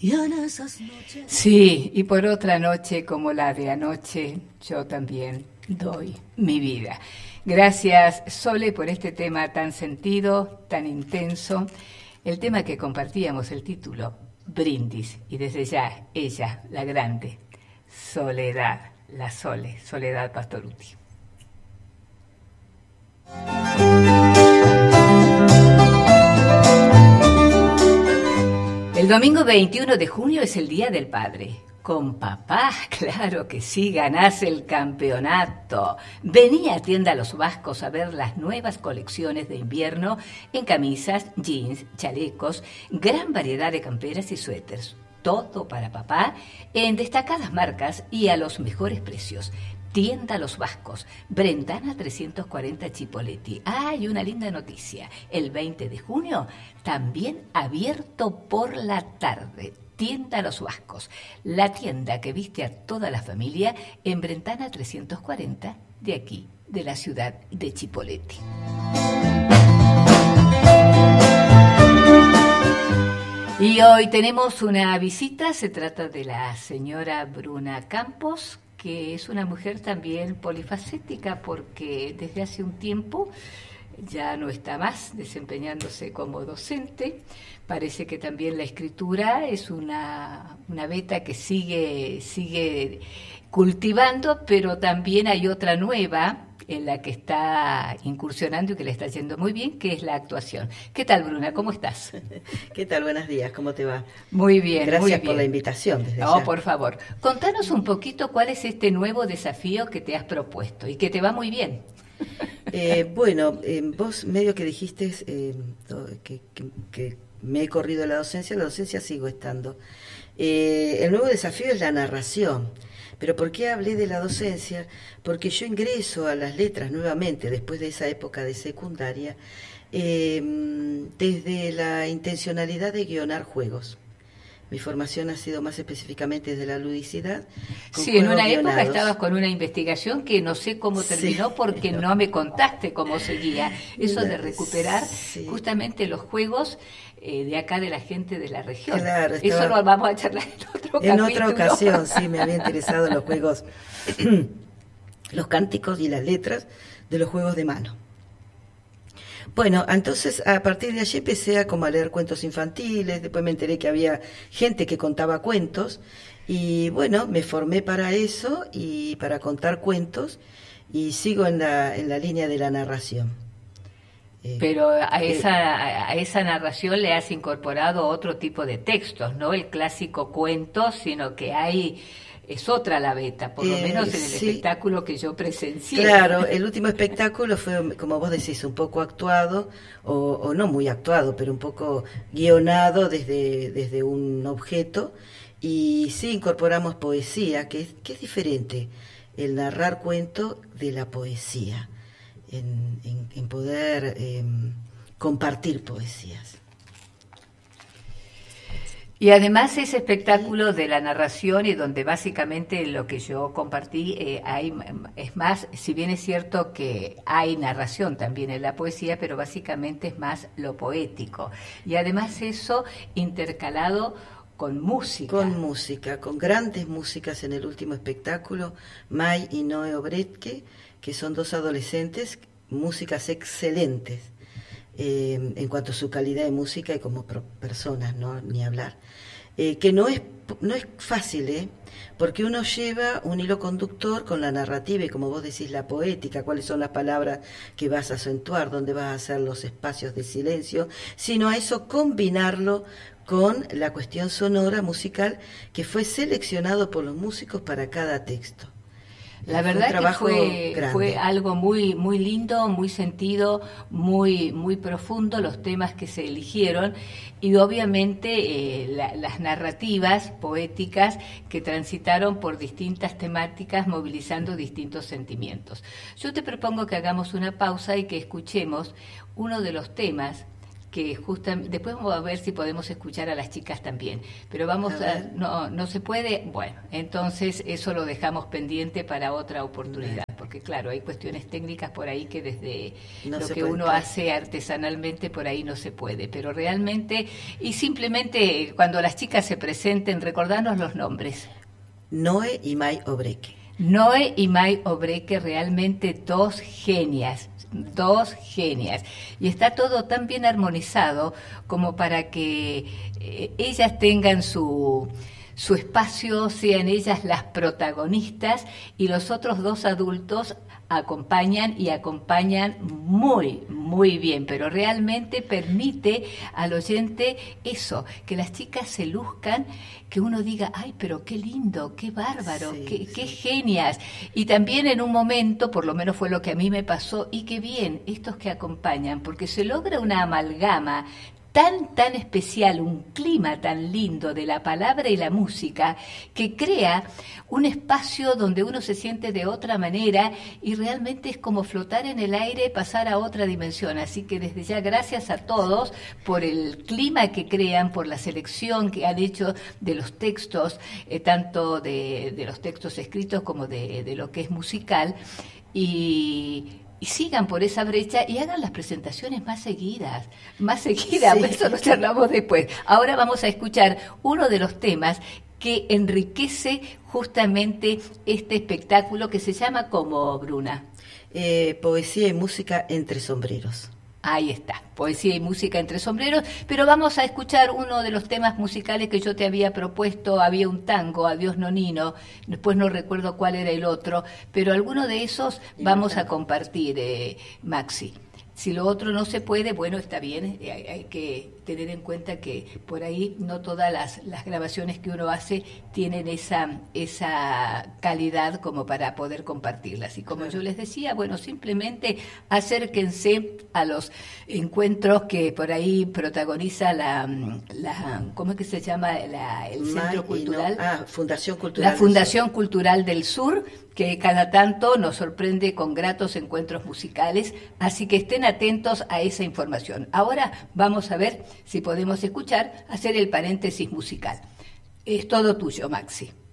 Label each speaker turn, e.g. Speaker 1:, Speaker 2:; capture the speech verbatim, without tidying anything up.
Speaker 1: Y en esas noches...
Speaker 2: Sí, y por otra noche como la de anoche, yo también doy mi vida. Gracias, Sole, por este tema tan sentido, tan intenso. El tema que compartíamos, el título, Brindis. Y desde ya, ella, la grande, Soledad, la Sole, Soledad Pastorutti. El domingo veintiuno de junio es el Día del Padre. Con papá, claro que sí, ganás el campeonato. Vení a Tienda Los Vascos a ver las nuevas colecciones de invierno en camisas, jeans, chalecos, gran variedad de camperas y suéteres. Todo para papá en destacadas marcas y a los mejores precios. Tienda Los Vascos, Brentana trescientos cuarenta Chipoleti. Ah, y una linda noticia. El veinte de junio, también abierto por la tarde. Tienda Los Vascos, la tienda que viste a toda la familia en Brentana trescientos cuarenta, de aquí, de la ciudad de Chipoleti. Y hoy tenemos una visita, se trata de la señora Bruna Campos, que es una mujer también polifacética porque desde hace un tiempo ya no está más desempeñándose como docente. Parece que también la escritura es una, una beta que sigue, sigue cultivando, pero también hay otra nueva en la que está incursionando y que le está yendo muy bien, que es la actuación. ¿Qué tal, Bruna? ¿Cómo estás?
Speaker 3: ¿Qué tal? Buenos días, ¿cómo te va?
Speaker 2: Muy bien,
Speaker 3: Gracias
Speaker 2: muy bien.
Speaker 3: por la invitación. Desde
Speaker 2: no,
Speaker 3: ya.
Speaker 2: por favor. Contanos un poquito cuál es este nuevo desafío que te has propuesto y que te va muy bien.
Speaker 3: Eh, bueno, eh, vos medio que dijiste eh, que, que, que me he corrido la docencia, la docencia sigo estando. Eh, el nuevo desafío es la narración. Pero ¿por qué hablé de la docencia? Porque yo ingreso a las letras nuevamente, después de esa época de secundaria, eh, desde la intencionalidad de guionar juegos. Mi formación ha sido más específicamente desde la ludicidad.
Speaker 2: Sí, en una
Speaker 3: guionados.
Speaker 2: época estabas con una investigación que no sé cómo terminó sí, porque no. no me contaste cómo seguía. Eso de recuperar sí. justamente los juegos eh, de acá de la gente de la región.
Speaker 3: Claro,
Speaker 2: eso lo vamos a charlar en otro
Speaker 3: En
Speaker 2: capítulo.
Speaker 3: otra ocasión, sí, me había interesado los juegos, los cánticos y las letras de los juegos de mano. Bueno, entonces a partir de allí empecé a como a leer cuentos infantiles, después me enteré que había gente que contaba cuentos y bueno, me formé para eso y para contar cuentos y sigo en la, en la línea de la narración.
Speaker 2: Pero a esa, a esa narración le has incorporado otro tipo de textos, no el clásico cuento, sino que hay... Es otra la beta, por lo eh, menos en el sí. espectáculo que yo presencié.
Speaker 3: Claro, el último espectáculo fue, como vos decís, un poco actuado, o, o no muy actuado, pero un poco guionado desde, desde un objeto, y sí incorporamos poesía, que es, que es diferente, el narrar cuento de la poesía, en, en, en poder eh, compartir poesías.
Speaker 2: Y además ese espectáculo de la narración y donde básicamente lo que yo compartí, eh, hay, es más, si bien es cierto que hay narración también en la poesía, pero básicamente es más lo poético. Y además eso intercalado con música.
Speaker 3: Con música, con grandes músicas en el último espectáculo, May y Noé Obretke, que son dos adolescentes, músicas excelentes. Eh, en cuanto a su calidad de música y como pro- personas, ¿no? Ni hablar. Eh, que no es, no es fácil, ¿eh? Porque uno lleva un hilo conductor con la narrativa y como vos decís, la poética, cuáles son las palabras que vas a acentuar, dónde vas a hacer los espacios de silencio, sino a eso combinarlo con la cuestión sonora, musical, que fue seleccionado por los músicos para cada texto.
Speaker 2: La verdad que fue, fue algo muy muy lindo, muy sentido, muy muy profundo los temas que se eligieron y obviamente eh, la, las narrativas poéticas que transitaron por distintas temáticas movilizando distintos sentimientos. Yo te propongo que hagamos una pausa y que escuchemos uno de los temas que justamente, después vamos a ver si podemos escuchar a las chicas también, pero vamos a, a no, no se puede, bueno, entonces eso lo dejamos pendiente para otra oportunidad, porque claro, hay cuestiones técnicas por ahí que desde no lo que uno estar. hace artesanalmente por ahí no se puede, pero realmente, y simplemente cuando las chicas se presenten, recordarnos los nombres.
Speaker 3: Noé y May Obreque.
Speaker 2: Noé y May Obreque, realmente dos genias, dos genias. Y está todo tan bien armonizado como para que eh, ellas tengan su, su espacio, sean ellas las protagonistas y los otros dos adultos acompañan y acompañan muy, muy bien, pero realmente permite al oyente eso, que las chicas se luzcan, que uno diga, ay, pero qué lindo, qué bárbaro, sí, qué, sí. qué genias. Y también en un momento, por lo menos fue lo que a mí me pasó, y qué bien, estos que acompañan, porque se logra una amalgama tan, tan especial, un clima tan lindo de la palabra y la música, que crea un espacio donde uno se siente de otra manera y realmente es como flotar en el aire, pasar a otra dimensión. Así que desde ya gracias a todos por el clima que crean, por la selección que han hecho de los textos, eh, tanto de, de los textos escritos como de, de lo que es musical, y... y sigan por esa brecha y hagan las presentaciones más seguidas, más seguidas, sí. Eso lo charlamos después. Ahora vamos a escuchar uno de los temas que enriquece justamente este espectáculo que se llama como, Bruna.
Speaker 3: Eh, poesía y música entre sombreros.
Speaker 2: Ahí está, poesía y música entre sombreros, pero vamos a escuchar uno de los temas musicales que yo te había propuesto. Había un tango, Adiós Nonino, después no recuerdo cuál era el otro, pero alguno de esos vamos a compartir, eh, Maxi. Si lo otro no se puede, bueno, está bien, hay, hay que tener en cuenta que por ahí no todas las, las grabaciones que uno hace tienen esa, esa calidad como para poder compartirlas. Y como yo les decía, bueno, simplemente acérquense a los encuentros que por ahí protagoniza la, la ¿cómo es que se llama? La, el Centro Cultural.
Speaker 3: No. Ah, Fundación Cultural.
Speaker 2: La Fundación Cultural del Sur, que cada tanto nos sorprende con gratos encuentros musicales, así que estén atentos a esa información. Ahora vamos a ver si podemos escuchar, hacer el paréntesis musical. Es todo tuyo, Maxi.